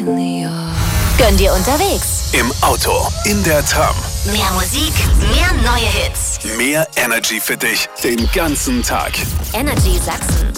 Gönn dir unterwegs. Im Auto, in der Tram. Mehr Musik, mehr neue Hits. Mehr Energy für dich den ganzen Tag. Energy Sachsen.